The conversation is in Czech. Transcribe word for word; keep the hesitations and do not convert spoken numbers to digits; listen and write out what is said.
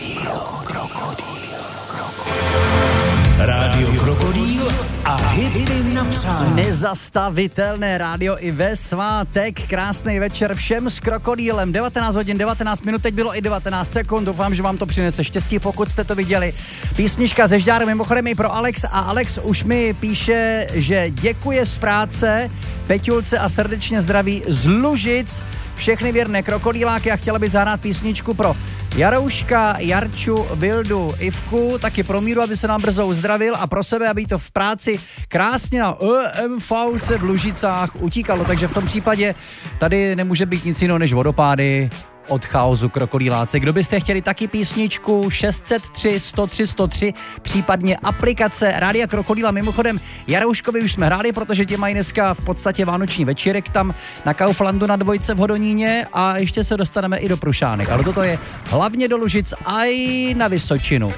Rádio Krokodýl a hity na přání. Nezastavitelné rádio i ve svátek. Krásný večer všem s Krokodýlem. devatenáct hodin devatenáct minut, teď bylo i devatenáct sekund. Doufám, že vám to přinese štěstí, pokud jste to viděli. Písnička ze Žďáru, mimochodem i pro Alex. A Alex už mi píše, že děkuje z práce Peťulce a srdečně zdraví z Lužic. Všechny věrné krokodýláky a chtěla by zahrát písničku pro Jarouška, Jarču, Vildu, Ivku, taky pro Míru, aby se nám brzo uzdravil a pro sebe, aby to v práci krásně na EMVce v Lužicách utíkalo. Takže v tom případě tady nemůže být nic jiného než vodopády od Chaosu Krokodýláci. Kdo byste chtěli taky písničku šest set tři sto tři sto tři, případně aplikace Rádia Krokodýla. Mimochodem Jarouškovi už jsme hráli, protože tě mají dneska v podstatě vánoční večírek tam na Kauflandu na dvojce v Hodoníně a ještě se dostaneme i do Prušánek. Ale toto je hlavně do Lužic a i na Vysočinu.